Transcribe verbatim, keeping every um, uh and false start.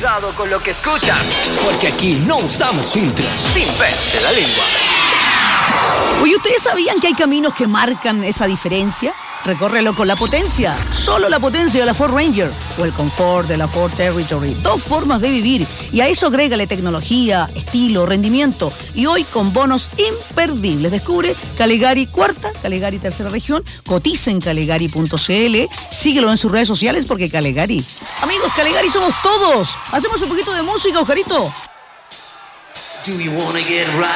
Cuidado con lo que escuchas, porque aquí no usamos filtros. Sin verte la lengua. Oye, ¿ustedes sabían que hay caminos que marcan esa diferencia? Recórrelo con la potencia, solo la potencia de la Ford Ranger o el confort de la Ford Territory. Dos formas de vivir y a eso agrégale tecnología, estilo, rendimiento. Y hoy con bonos imperdibles. Descubre Calegari Cuarta, Calegari Tercera Región. Cotiza en calegari punto cl. Síguelo en sus redes sociales porque Calegari. Amigos, Calegari somos todos. Hacemos un poquito de música, Oscarito. Do you wanna get right?